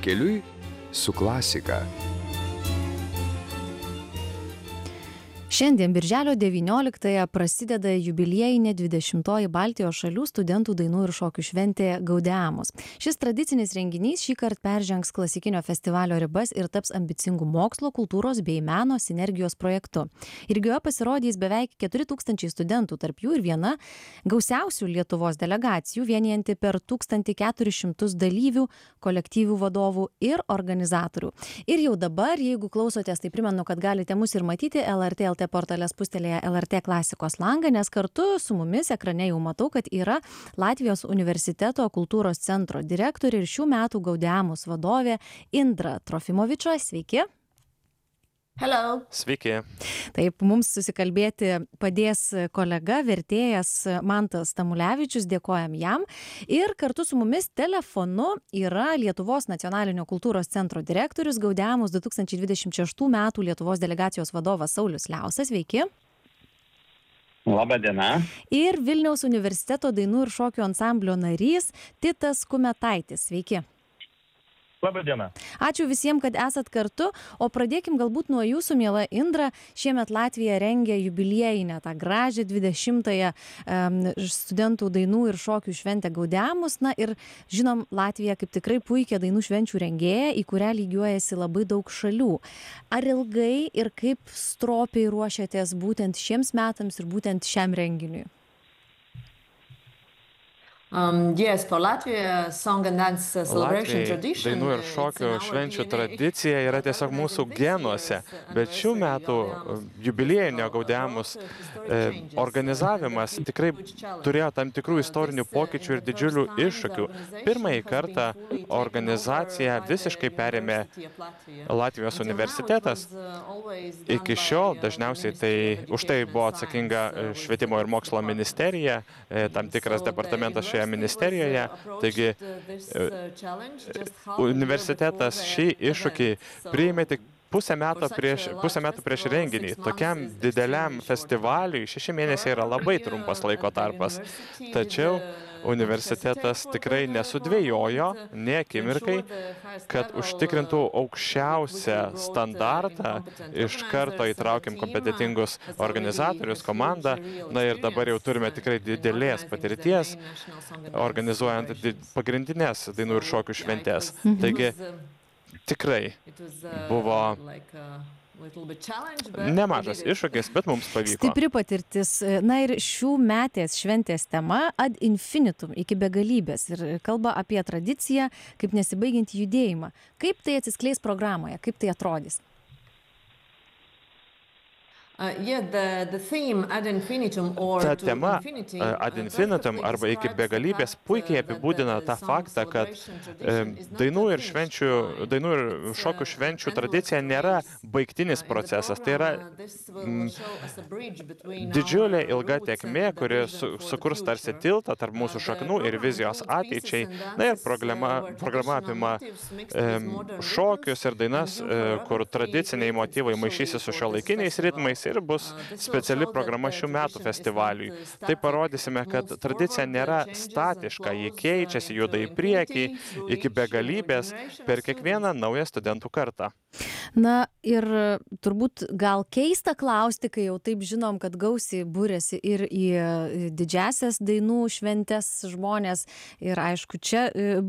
Pakeliui su klasika. Šiandien birželio 19-ąją prasideda jubiliejinė 20-oji Baltijos šalių studentų dainų ir šokių šventė Gaudeamus. Šis tradicinis renginys šįkart peržengs klasikinio festivalio ribas ir taps ambicingų mokslo, kultūros bei meno sinergijos projektu. Irgi joje pasirodys beveik 4000 studentų, tarp jų ir viena gausiausių Lietuvos delegacijų, vienijanti per 1400 dalyvių, kolektyvių vadovų ir organizatorių. Ir jau dabar, jeigu klausotės, tai primenu, kad galite mus ir matyti LRT LT portale spustelėje LRT klasikos langą, nes kartu su mumis ekrane jau matau, kad yra Latvijos universiteto kultūros centro direktorė ir šių metų Gaudeamus vadovė Indra Trofimoviča. Sveiki. Hello. Sveiki. Taip, mums susikalbėti padės kolega, vertėjas Mantas Tamulevičius, dėkojam jam. Ir kartu su mumis telefonu yra Lietuvos nacionalinio kultūros centro direktorius, Gaudeamus 2026 metų Lietuvos delegacijos vadovas Saulius Liausas. Sveiki. Labą dieną. Ir Vilniaus universiteto dainų ir šokių ansamblio narys Titas Kumetaitis. Sveiki. Labą dieną. Ačiū visiems, kad esat kartu, o pradėkim galbūt nuo jūsų, miela Indra. Šiemet Latvija rengia jubiliejinę, tą gražią 20-ąją studentų dainų ir šokių šventę Gaudeamus. Na ir žinom, Latvija kaip tikrai puikia dainų švenčių rengėja, į kurią lygiuojasi labai daug šalių. Ar ilgai ir kaip stropiai ruošiatės būtent šiems metams ir būtent šiam renginiui? Yes, for Latvia, song and dance celebration tradition. Dainų ir šokių švenčių tradicija yra tiesiog mūsų genuose, bet šių metų jubiliejinio Gaudeamus organizavimas tikrai turėjo tam tikrų istorinių pokyčių ir didžiulių iššūkių. Pirmąjį kartą organizaciją visiškai perėmė Latvijos universitetas. Iki šiol dažniausiai už tai buvo atsakinga švietimo ir mokslo ministerija, tam tikras departamentas šioje ministerijoje. Taigi universitetas šį iššūkį priėmė tik pusę metų prieš renginį. Tokiam dideliam festivaliui 6 mėnesiai yra labai trumpas laiko tarpas. Tačiau universitetas tikrai nesudvejojo, nė akimirkai, kad užtikrintų aukščiausią standartą, iš karto įtraukėm kompetentingus organizatorius, komandą, na ir dabar jau turime tikrai didelės patirties, organizuojant pagrindinės dainų ir šokių šventės. Taigi, tikrai buvo nemažas iššūkis, bet mums pavyko. Stipri patirtis. Na ir šių metės šventės tema ad infinitum, iki begalybės. Ir kalba apie tradiciją, kaip nesibaigiantį judėjimą. Kaip tai atsiskleis programoje? Kaip tai atrodys? Ta tema ad infinitum arba iki begalybės puikiai apibūdina tą faktą, kad dainų ir šokių švenčių tradicija nėra baigtinis procesas. Tai yra didžiulė ilga tėkmė, kuri sukurs tarsi tiltą tarp mūsų šaknų ir vizijos ateičiai. Na ir programa apima šokius ir dainas, kur tradiciniai motyvai maišysi su šiuolaikiniais ritmais ir bus speciali programa šių metų festivaliui. Tai parodysime, kad tradicija nėra statiška, ji keičiasi, juda į priekį, iki begalybės per kiekvieną naują studentų kartą. Na ir turbūt gal keista klausti, kai jau taip žinom, kad gausiai būrėsi ir į didžiasias dainų šventės žmonės. Ir aišku, čia